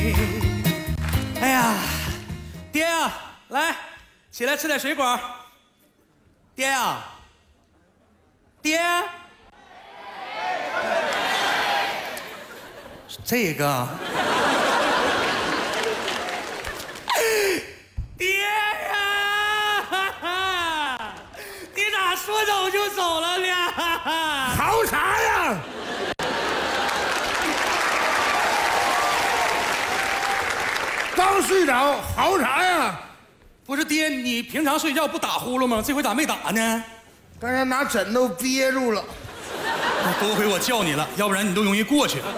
哎呀，爹呀，来，起来吃点水果。爹呀，爹，这个。爹呀，你咋说走就走了呢？ 嚎啥呀？刚睡着，嚎啥呀？ 不是爹，你平常睡觉不打呼噜吗？这回咋没打呢？ 刚才拿枕头憋住了。 多亏我叫你了，要不然你都容易过去。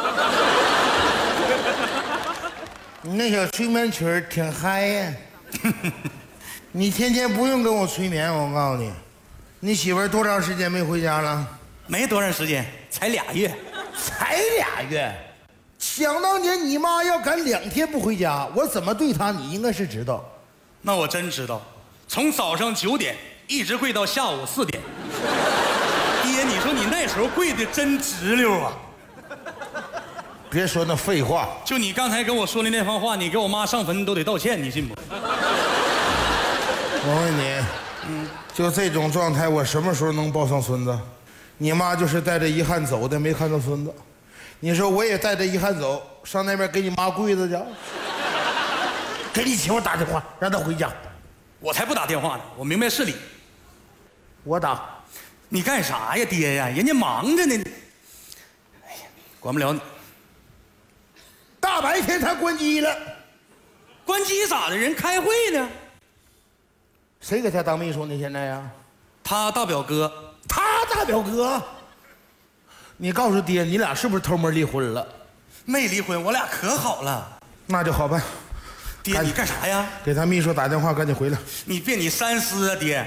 你那小催眠曲儿挺嗨呀。你天天不用跟我催眠，我告诉你，你媳妇儿多长时间没回家了？ 没多长时间，才2月。 才2月。想当年你妈要赶2天不回家，我怎么对她，你应该是知道。 那我真知道，从早上9点一直跪到下午4点。爹，你说你那时候跪的真直溜啊！ 别说那废话。 就你刚才跟我说的那番话，你给我妈上坟都得道歉，你信不？ 我问你，就这种状态，我什么时候能抱上孙子？你妈就是带着遗憾走的，没看到孙子。你说我也带着遗憾走，上那边给你妈跪着去，给你媳妇打电话，让她回家。 我才不打电话呢，我明白事理。 我打。 你干啥呀，爹呀？人家忙着呢。哎呀，管不了你。 大白天他关机了， 关机咋的？人开会呢。 谁给他当秘书呢？现在呀， 他大表哥。 他大表哥。你告诉爹，你俩是不是偷摸离婚了？ 没离婚，我俩可好了。 那就好办。 爹，你干啥呀？ 给他秘书打电话，赶紧回来。 你别你三思啊，爹。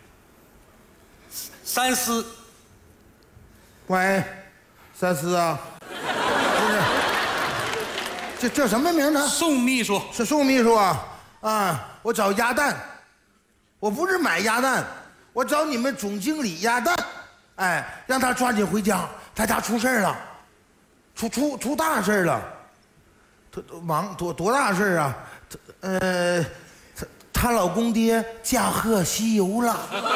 三思。 喂，三思啊。不是。这叫什么名字？ 宋秘书。 是宋秘书啊。啊，我找鸭蛋。我不是买鸭蛋，我找你们总经理鸭蛋。哎，让他抓紧回家，他家出事了，出大事了。忙多大事啊？她老公爹驾鹤西游了。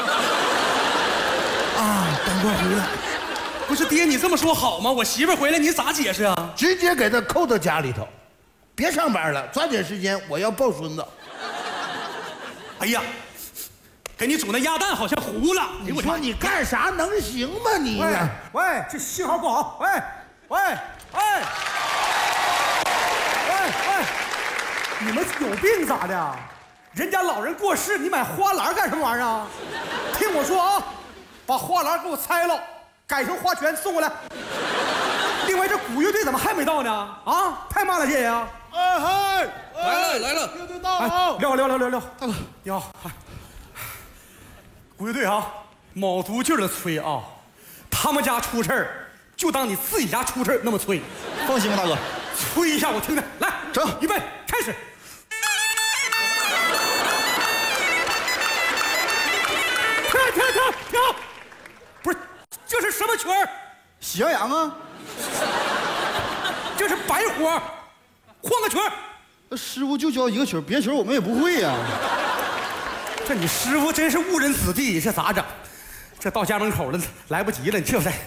啊，赶快回来！ 不是爹，你这么说好吗？我媳妇回来你咋解释啊？ 直接给她扣到家里头，别上班了，抓紧时间，我要抱孙子。 哎呀，给你煮那鸭蛋好像糊了。 你说你干啥能行吗你？ 喂，这信号不好。喂，你们有病咋的？人家老人过世，你买花篮干什么玩意儿啊？听我说啊，把花篮给我拆了，改成花圈送过来。另外，这鼓乐队怎么还没到呢？啊，太慢了，这呀！ 哎嗨， 来了， 乐队到了。 撂，大哥，你好。鼓乐队啊，卯足劲的吹啊，他们家出事儿，就当你自己家出事儿那么吹。 放心吧，大哥， 吹一下我听听。来， 整， 预备，开始。停！不是，这是什么曲儿？ 喜羊羊啊， 这是白活，换个曲儿。 师傅就教一个曲儿，别的曲儿我们也不会呀。 这你师傅真是误人子弟，这咋整？这到家门口了，来不及了，你这才……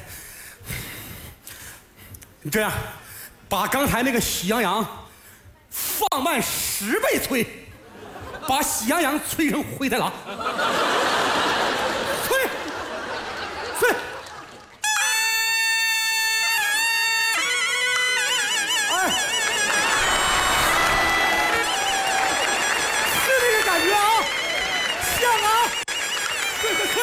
你这样，把刚才那个喜羊羊放慢10倍吹，把喜羊羊吹成灰太狼。